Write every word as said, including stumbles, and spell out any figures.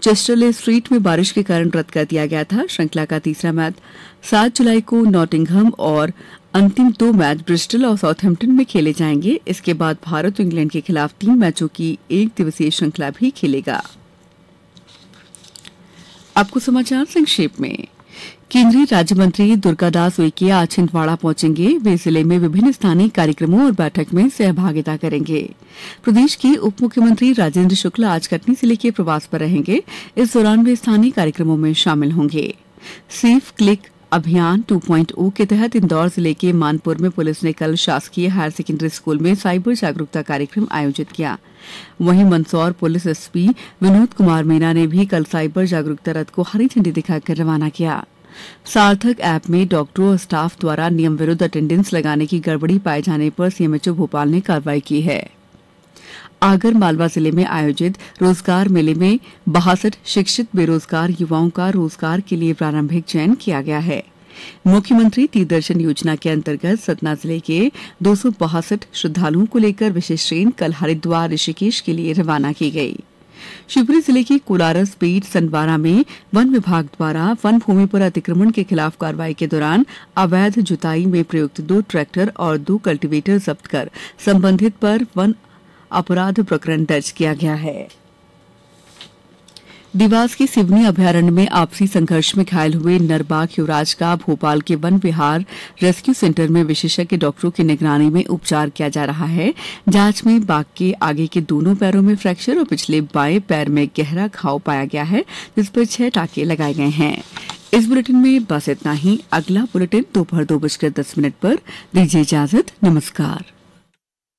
चेस्टरले street में बारिश के कारण रद्द कर दिया गया था। श्रृंखला का तीसरा मैच सात जुलाई को नॉटिंघम और अंतिम दो मैच ब्रिस्टल और साउथहैम्पटन में खेले जाएंगे। इसके बाद भारत और इंग्लैंड के खिलाफ तीन मैचों की एक दिवसीय श्रृंखला भी खेलेगा। आपको समाचार संक्षेप में। केंद्रीय राज्य मंत्री दुर्गादास उइके आज छिंदवाड़ा पहुंचेंगे। वे जिले में विभिन्न स्थानीय कार्यक्रमों और बैठक में सहभागिता करेंगे। प्रदेश के उप मुख्यमंत्री राजेंद्र शुक्ल आज कटनी जिले के प्रवास पर रहेंगे। इस दौरान वे स्थानीय कार्यक्रमों में शामिल होंगे। सेफ क्लिक अभियान टू पॉइंट ओ के तहत इंदौर जिले के मानपुर में पुलिस ने कल शासकीय हायर सेकेंडरी स्कूल में साइबर जागरूकता कार्यक्रम आयोजित किया। वहीं मंदसौर पुलिस एसपी विनोद कुमार मीना ने भी कल साइबर जागरूकता रथ को हरी झंडी दिखाकर रवाना किया। सार्थक ऐप में डॉक्टरों और स्टाफ द्वारा नियम विरुद्ध अटेंडेंस लगाने की गड़बड़ी पाए जाने पर सीएमएचओ भोपाल ने कार्रवाई की है। आगर मालवा जिले में आयोजित रोजगार मेले में बासठ शिक्षित बेरोजगार युवाओं का रोजगार के लिए प्रारंभिक चयन किया गया है। मुख्यमंत्री तीर्थदर्शन योजना के अंतर्गत सतना जिले के दो सौ बासठ श्रद्धालुओं को लेकर विशेष ट्रेन कल हरिद्वार ऋषिकेश के लिए रवाना की गई। शिवपुरी जिले के कोलारस पीठ सनवारा में वन विभाग द्वारा वन भूमि पर अतिक्रमण के खिलाफ कार्रवाई के दौरान अवैध जुताई में प्रयुक्त दो ट्रैक्टर और दो कल्टीवेटर जब्त कर संबंधित पर वन अपराध प्रकरण दर्ज किया गया है। देवास के सिवनी अभयारण्य में आपसी संघर्ष में घायल हुए नरबाघ युवराज का भोपाल के वन विहार रेस्क्यू सेंटर में विशेषज्ञ डॉक्टरों की निगरानी में उपचार किया जा रहा है। जांच में बाघ के आगे के दोनों पैरों में फ्रैक्चर और पिछले बाएं पैर में गहरा घाव पाया गया है, जिस पर छह टाके लगाए गए हैं। इस बुलेटिन में बस इतना ही। अगला बुलेटिन दोपहर दो बजकर दस मिनट पर। दीजिए इजाजत। नमस्कार।